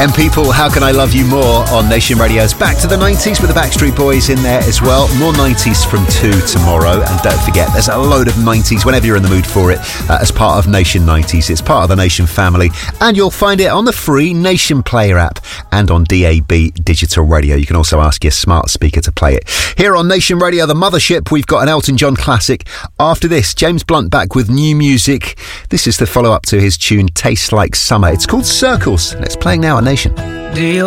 And people, How Can I Love You More on Nation Radio's Back to the 90s with the Backstreet Boys in there as well. More 90s from 2 tomorrow. And don't forget, there's a load of 90s whenever you're in the mood for it as part of Nation 90s. It's part of the Nation family. And you'll find it on the free Nation Player app and on DAB Digital Radio. You can also ask your smart speaker to play it. Here on Nation Radio, the mothership, we've got an Elton John classic. After this, James Blunt back with new music. This is the follow-up to his tune Tastes Like Summer. It's called Circles, and it's playing now on Nation.